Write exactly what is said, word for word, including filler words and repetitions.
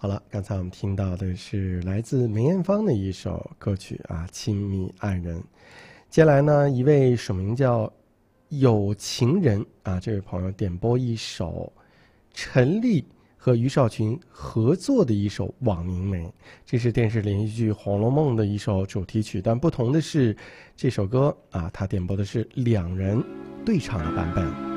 好了，刚才我们听到的是来自梅艳芳的一首歌曲啊，《亲密爱人》。接下来呢，一位署名叫有情人啊，这位朋友点播一首陈粒和于少群合作的一首《枉凝眉》，这是电视连续剧《红楼梦》的一首主题曲，但不同的是，这首歌啊，他点播的是两人对唱的版本。